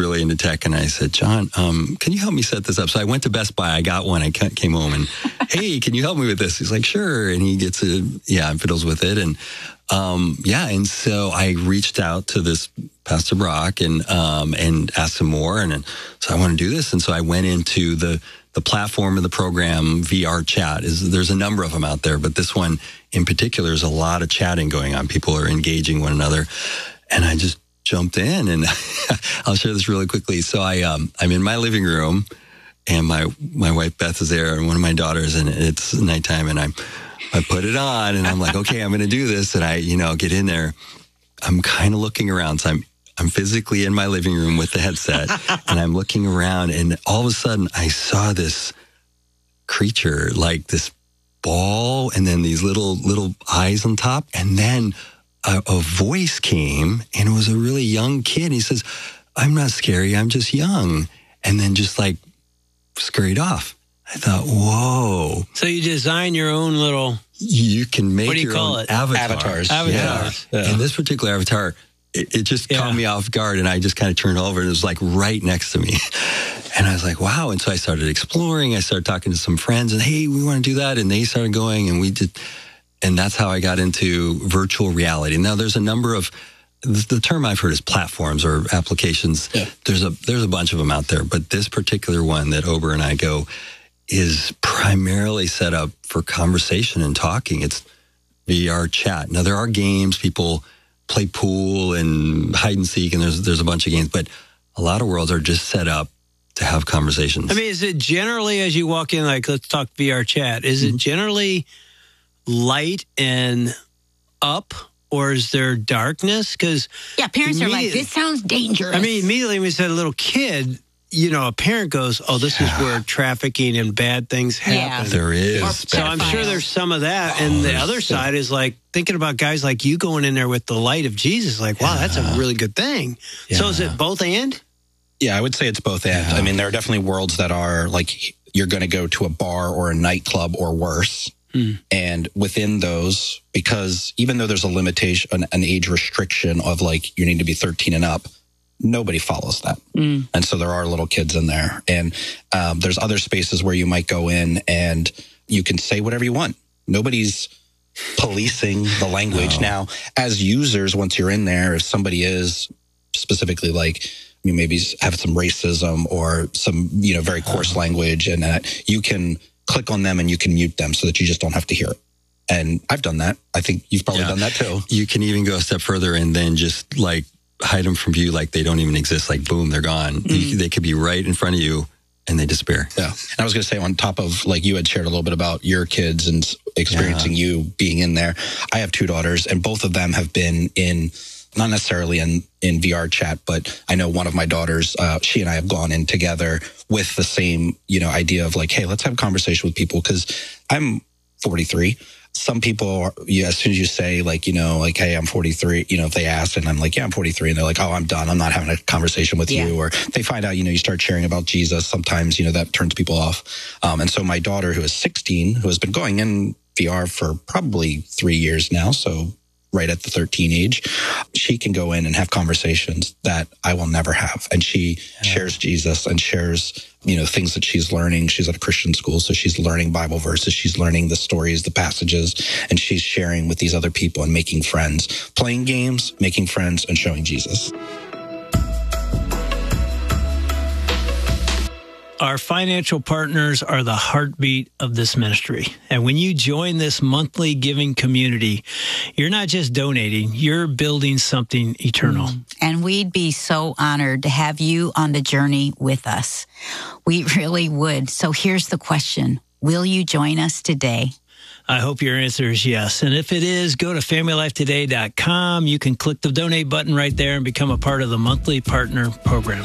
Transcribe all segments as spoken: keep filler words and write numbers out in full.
really into tech, and I said, John, um, can you help me set this up? So I went to Best Buy. I got one. I came home and, hey, can you help me with this? He's like, sure. And he gets a, yeah, fiddles with it. And um, yeah, and so I reached out to this Pastor Brock and um, and asked him more. And, and so I want to do this. And so I went into the the platform of the program, V R Chat. Is there's a number of them out there, but this one in particular is a lot of chatting going on. People are engaging one another. And I just jumped in, and I'll share this really quickly. So I, um, I'm in my living room, and my my wife Beth is there, and one of my daughters, and it's nighttime, and I I put it on, and I'm like, okay, I'm going to do this, and I, you know, get in there. I'm kind of looking around, so I'm I'm physically in my living room with the headset, and I'm looking around, and all of a sudden I saw this creature, like this ball, and then these little little eyes on top, and then A, a voice came, and it was a really young kid. He says, I'm not scary, I'm just young. And then just like scurried off. I thought, whoa. So you design your own little... You can make what do you your call own it? avatar. Avatars. Avatars. Yeah. Yeah. And this particular avatar, it, it just yeah. caught me off guard, and I just kind of turned over, and it was like right next to me. And I was like, wow. And so I started exploring. I started talking to some friends, and hey, we want to do that. And they started going, and we did... And that's how I got into virtual reality. Now, there's a number of, the term I've heard is platforms or applications. Yeah. There's a there's a bunch of them out there, but this particular one that Ober and I go is primarily set up for conversation and talking. It's V R chat. Now, there are games. People play pool and hide and seek, and there's there's a bunch of games, but a lot of worlds are just set up to have conversations. I mean, is it generally, as you walk in, like, let's talk V R chat, is mm-hmm. it generally light and up, or is there darkness? Because yeah, parents are like, this sounds dangerous. I mean, immediately when we said a little kid, you know, a parent goes, oh, this yeah. is where trafficking and bad things happen. Yeah. There is. So I'm sure there's some of that. Oh, and the other side is like thinking about guys like you going in there with the light of Jesus, like, wow, yeah. that's a really good thing. Yeah. So is it both and? Yeah, I would say it's both and. Yeah. I mean, there are definitely worlds that are like, you're going to go to a bar or a nightclub or worse. Mm. And within those, because even though there's a limitation, an, an age restriction of like, you need to be thirteen and up, nobody follows that. Mm. And so there are little kids in there. And um, there's other spaces where you might go in and you can say whatever you want. Nobody's policing the language. No. Now, as users, once you're in there, if somebody is specifically like, you maybe have some racism or some, you know, very coarse oh. language, and that you can click on them and you can mute them so that you just don't have to hear it. And I've done that. I think you've probably yeah. done that too. You can even go a step further and then just like hide them from view, like they don't even exist. Like, boom, they're gone. Mm. You, they could be right in front of you and they disappear. Yeah. And I was going to say, on top of, like, you had shared a little bit about your kids and experiencing yeah. you being in there. I have two daughters, and both of them have been in, not necessarily in, in V R chat, but I know one of my daughters, uh, she and I have gone in together with the same, you know, idea of like, hey, let's have a conversation with people. Cause I'm forty-three. Some people, are, yeah, as soon as you say like, you know, like, hey, I'm forty-three, you know, if they ask and I'm like, yeah, I'm forty-three. And they're like, oh, I'm done. I'm not having a conversation with yeah. you. Or they find out, you know, you start sharing about Jesus. Sometimes, you know, that turns people off. Um, and so my daughter, who is sixteen, who has been going in V R for probably three years now, so right at the thirteen age, she can go in and have conversations that I will never have. And she yeah. shares Jesus and shares, you know, things that she's learning. She's at a Christian school, so she's learning Bible verses. She's learning the stories, the passages, and she's sharing with these other people and making friends, playing games, making friends, and showing Jesus. Our financial partners are the heartbeat of this ministry. And when you join this monthly giving community, you're not just donating, you're building something eternal. And we'd be so honored to have you on the journey with us. We really would. So here's the question. Will you join us today? I hope your answer is yes. And if it is, go to family life today dot com. You can click the donate button right there and become a part of the monthly partner program.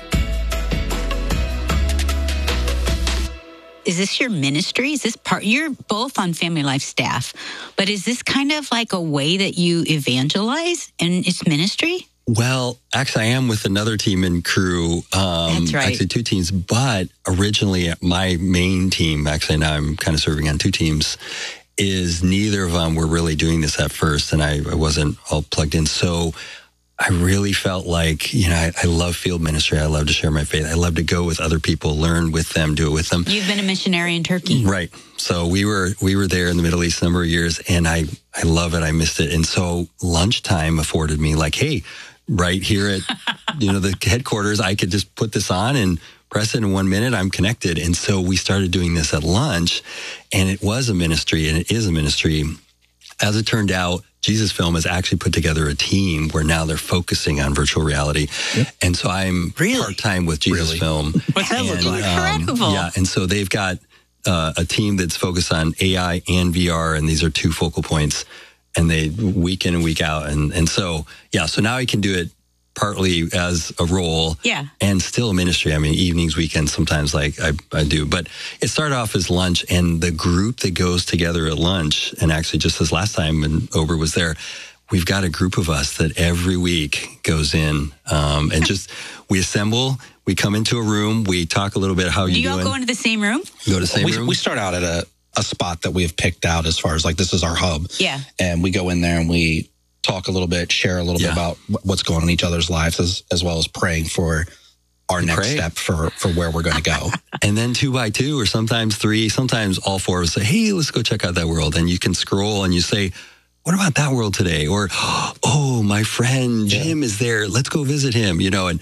Is this your ministry? Is this part? You're both on Family Life staff, but is this kind of like a way that you evangelize in its ministry? Well, actually, I am with another team and crew. Um, That's right. Actually, two teams. But originally, my main team, actually now I'm kind of serving on two teams, is neither of them were really doing this at first, and I, I wasn't all plugged in. So I really felt like, you know, I, I love field ministry. I love to share my faith. I love to go with other people, learn with them, do it with them. You've been a missionary in Turkey. Right. So we were we were there in the Middle East a number of years, and I, I love it. I missed it. And so lunchtime afforded me like, hey, right here at, you know, the headquarters, I could just put this on and press it in one minute, I'm connected. And so we started doing this at lunch, and it was a ministry, and it is a ministry. As it turned out, Jesus Film has actually put together a team where now they're focusing on virtual reality. Yep. And so I'm really? part-time with Jesus really? Film. What's that look like? Incredible. Um, yeah, and so they've got uh, a team that's focused on A I and V R, and these are two focal points, and they week in and week out. And, and so, yeah, so now I can do it partly as a role, yeah, and still a ministry. I mean, evenings, weekends, sometimes like I, I do. But it started off as lunch, and the group that goes together at lunch, and actually just this last time when Ober was there, we've got a group of us that every week goes in um, and just we assemble. We come into a room. We talk a little bit how do you you all doing. go into the same room? Go to the same we, room. We start out at a, a spot that we have picked out as far as like this is our hub. Yeah, and we go in there and we talk a little bit, share a little Yeah. bit about what's going on in each other's lives, as, as well as praying for our next Pray. step for, for where we're going to go. And then two by two, or sometimes three, sometimes all four of us say, hey, let's go check out that world. And you can scroll and you say, what about that world today? Or, oh, my friend Jim yeah. is there. Let's go visit him, you know, and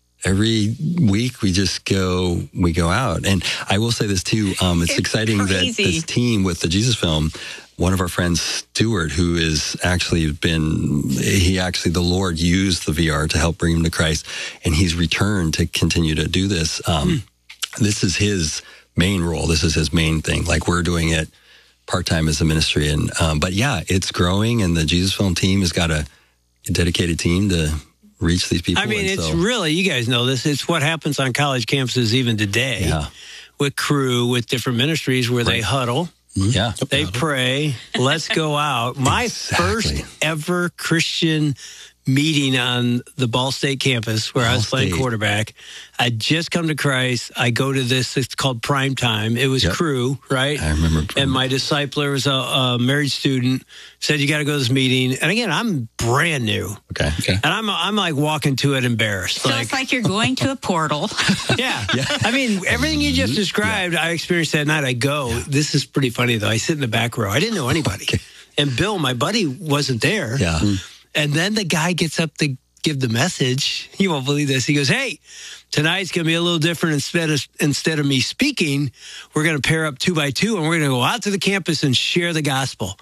every week we just go, we go out. And I will say this too. Um, it's, it's exciting crazy. that this team with the Jesus Film, one of our friends, Stuart, who is actually been, he actually, the Lord used the V R to help bring him to Christ, and he's returned to continue to do this. Um, mm. This is his main role. This is his main thing. Like we're doing it part-time as a ministry. And, um, but yeah, it's growing, and the Jesus Film team has got a dedicated team to reach these people. I mean, and it's so, really, you guys know this, it's what happens on college campuses even today yeah. with crew, with different ministries where right. they huddle. Yeah. They pray. Let's go out. My exactly. first ever Christian meeting on the Ball State campus where Ball I was playing State. quarterback. I'd just come to Christ. I go to this, it's called Prime Time. It was yep. crew, right? I remember. And my discipler was a, a married student, said, you got to go to this meeting. And again, I'm brand new. Okay. okay. And I'm I'm like walking to it embarrassed. So like, it's like you're going to a portal. yeah. yeah. I mean, everything you just described, yeah. I experienced that night. I go, yeah. this is pretty funny though. I sit in the back row. I didn't know anybody. Okay. And Bill, my buddy, wasn't there. Yeah. Mm. And then the guy gets up to give the message. You won't believe this. He goes, hey, tonight's going to be a little different. Instead of, instead of me speaking, we're going to pair up two by two, and we're going to go out to the campus and share the gospel.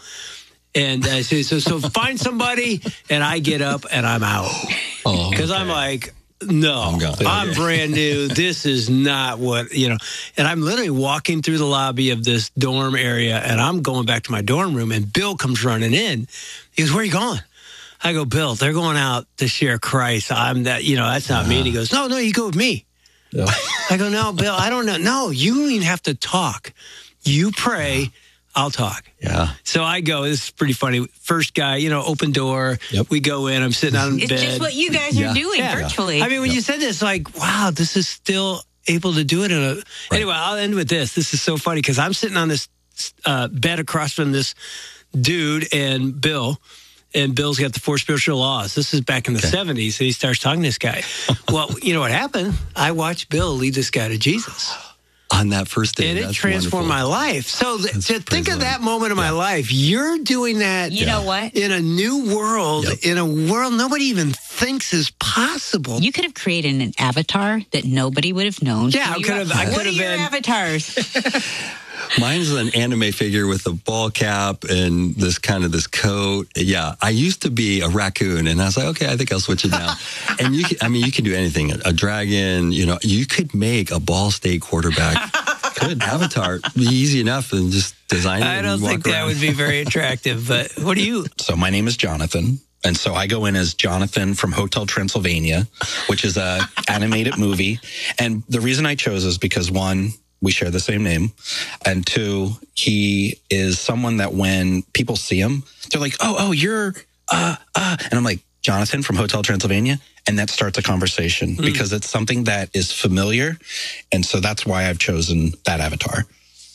And uh, so, so, so find somebody, and I get up, and I'm out. Because oh, okay. I'm like, no, I'm, I'm brand new. This is not what, you know. And I'm literally walking through the lobby of this dorm area, and I'm going back to my dorm room, and Bill comes running in. He goes, where are you going? I go, Bill, they're going out to share Christ. I'm that, you know, that's not uh, me. And he goes, no, no, you go with me. Yeah. I go, no, Bill, I don't know. No, you don't even have to talk. You pray, yeah. I'll talk. Yeah. So I go, this is pretty funny. First guy, you know, open door. Yep. We go in, I'm sitting on it's bed. It's just what you guys yeah. are doing yeah. virtually. I mean, when yep. you said this, like, wow, this is still able to do it. In a... Right. Anyway, I'll end with this. This is so funny because I'm sitting on this uh, bed across from this dude and Bill. And Bill's got the four spiritual laws. This is back in the okay. seventies. And he starts talking to this guy. Well, you know what happened? I watched Bill lead this guy to Jesus. On that first day. And it transformed wonderful. my life. So th- to think of Lord. that moment of yeah. my life, you're doing that you know what? in a new world, yep. in a world nobody even thinks is possible. You could have created an avatar that nobody would have known. Yeah, I could have. I what could are have your been avatars? Mine's an anime figure with a ball cap and this kind of this coat. Yeah, I used to be a raccoon, and I was like, okay, I think I'll switch it now. And you, can, I mean, you can do anything. A, a dragon, you know, you could make a Ball State quarterback. Good avatar, be easy enough, and just design it. I don't and walk think around. that would be very attractive. But what do you? So my name is Jonathan. And so I go in as Jonathan from Hotel Transylvania, which is a animated movie. And the reason I chose is because, one, we share the same name. And two, he is someone that when people see him, they're like, oh, oh, you're, uh, uh. And I'm like, Jonathan from Hotel Transylvania. And that starts a conversation mm. because it's something that is familiar. And so that's why I've chosen that avatar.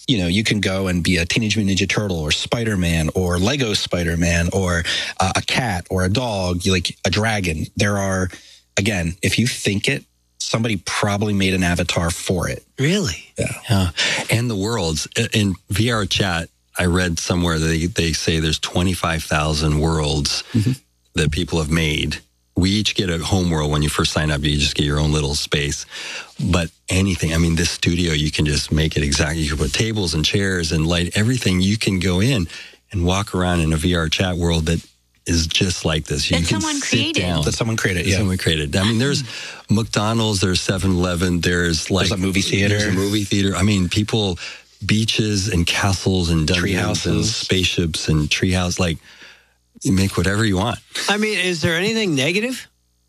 you know, you can go and be a Teenage Mutant Ninja Turtle or Spider-Man or Lego Spider-Man or uh, a cat or a dog, like a dragon. There are, again, if you think it, somebody probably made an avatar for it. Really? Yeah. Yeah. And the worlds in V R chat, I read somewhere they, they say there's twenty-five thousand worlds mm-hmm. that people have made. We each get a home world when you first sign up. You just get your own little space. But anything, I mean, this studio, you can just make it exactly. You can put tables and chairs and light, everything. You can go in and walk around in a V R chat world that is just like this. You that can someone sit created. down. That someone created, that yeah. Someone created. I mean, there's McDonald's, there's seven eleven, there's like... There's a movie theater. There's a movie theater. I mean, people, beaches and castles and tree dungeons houses and spaceships and treehouse. Like, you make whatever you want. I mean, is there anything negative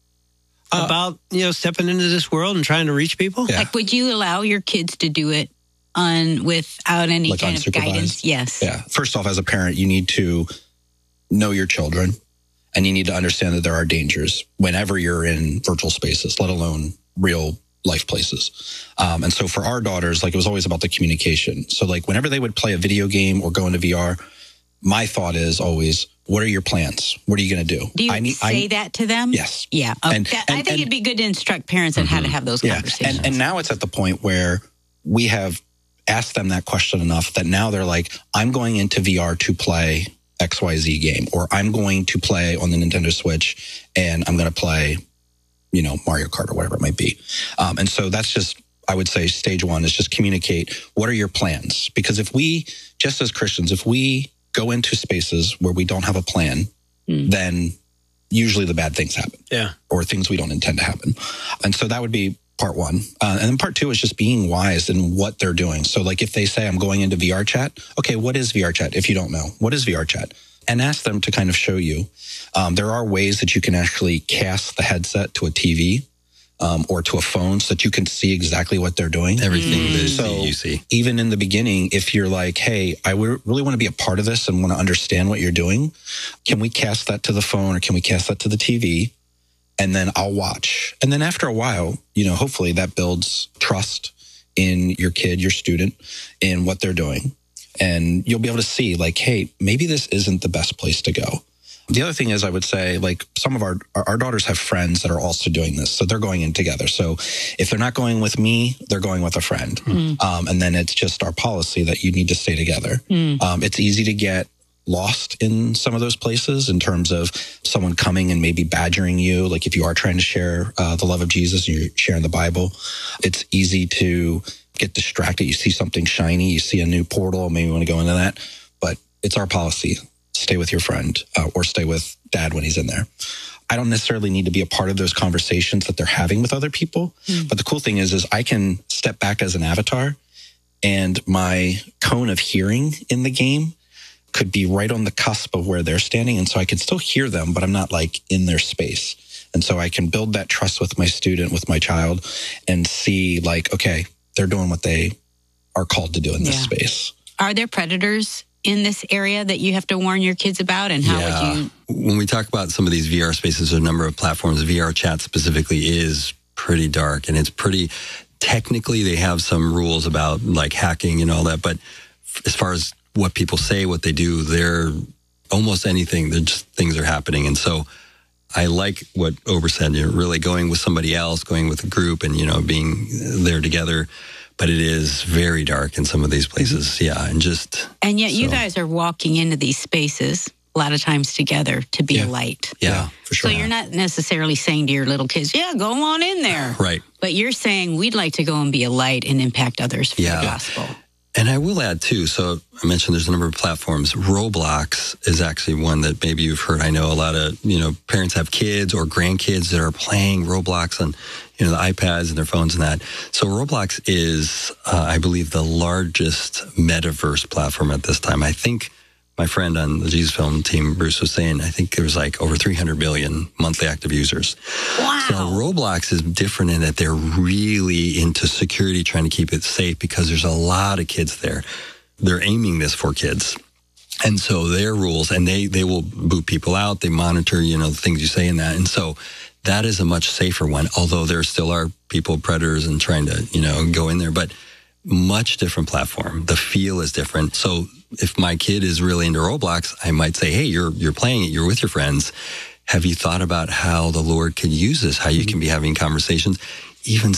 uh, about, you know, stepping into this world and trying to reach people? Yeah. Like, would you allow your kids to do it on without any Like kind of unsupervised? guidance? Yes. Yeah. First off, as a parent, you need to know your children and you need to understand that there are dangers whenever you're in virtual spaces, let alone real life places. Um, and so for our daughters, like it was always about the communication. So like whenever they would play a video game or go into V R, my thought is always, what are your plans? What are you going to do? Do you I need, say I, that to them? Yes. Yeah. Okay. And- That- and- I think and- it'd be good to instruct parents on mm-hmm. how to have those yeah. conversations. And, and now it's at the point where we have asked them that question enough that now they're like, I'm going into V R to play X Y Z game, or I'm going to play on the Nintendo Switch and I'm going to play, you know, Mario Kart or whatever it might be. Um, and so that's just, I would say stage one is just communicate. What are your plans? Because if we, just as Christians, if we go into spaces where we don't have a plan, mm. then usually the bad things happen. Yeah. Or things we don't intend to happen. And so that would be part one. Uh, and then part two is just being wise in what they're doing. So like if they say, I'm going into V R chat, okay, what is V R chat? If you don't know, what is V R chat? And ask them to kind of show you. Um, there are ways that you can actually cast the headset to a T V um, or to a phone so that you can see exactly what they're doing. Everything Mm. that So you see. even in the beginning, if you're like, hey, I w- really want to be a part of this and want to understand what you're doing, can we cast that to the phone or can we cast that to the T V? And then I'll watch. And then after a while, you know, hopefully that builds trust in your kid, your student, in what they're doing. And you'll be able to see like, hey, maybe this isn't the best place to go. The other thing is I would say like some of our, our daughters have friends that are also doing this. So they're going in together. So if they're not going with me, they're going with a friend. Mm. Um, and then it's just our policy that you need to stay together. Mm. Um, it's easy to get lost in some of those places in terms of someone coming and maybe badgering you. Like if you are trying to share uh, the love of Jesus and you're sharing the Bible, it's easy to get distracted. You see something shiny, you see a new portal, maybe you want to go into that. But it's our policy. Stay with your friend uh, or stay with dad when he's in there. I don't necessarily need to be a part of those conversations that they're having with other people. Mm. But the cool thing is, is I can step back as an avatar and my cone of hearing in the game could be right on the cusp of where they're standing. And so I can still hear them, but I'm not like in their space. And so I can build that trust with my student, with my child, and see like, okay, they're doing what they are called to do in this yeah. space. Are there predators in this area that you have to warn your kids about? And how yeah. would you? When we talk about some of these V R spaces, a number of platforms, V R chat specifically is pretty dark and it's pretty, technically they have some rules about like hacking and all that. But as far as what people say, what they do, they're almost anything. They're just things are happening. And so I like what Ober said, you're really going with somebody else, going with a group and, you know, being there together. But it is very dark in some of these places. Mm-hmm. Yeah. And just. And yet so. you guys are walking into these spaces a lot of times together to be yeah. a light. Yeah, yeah, for sure. So you're not necessarily saying to your little kids, yeah, go on in there. Right. But you're saying we'd like to go and be a light and impact others for yeah. the gospel. And I will add, too, so I mentioned there's a number of platforms. Roblox is actually one that maybe you've heard. I know a lot of, you know, parents have kids or grandkids that are playing Roblox on, you know, the iPads and their phones and that. So Roblox is, uh, I believe, the largest metaverse platform at this time. I think my friend on the Jesus Film team, Bruce, was saying, I think there was like over three hundred billion monthly active users. Wow. So Roblox is different in that they're really into security, trying to keep it safe because there's a lot of kids there. They're aiming this for kids. And so their rules, and they, they will boot people out. They monitor, you know, the things you say in that. And so that is a much safer one, although there still are people, predators, and trying to, you know, go in there. But much different platform. The feel is different. So if my kid is really into Roblox, I might say, hey, you're you're playing it, you're with your friends. Have you thought about how the Lord could use this, how you can be having conversations? Even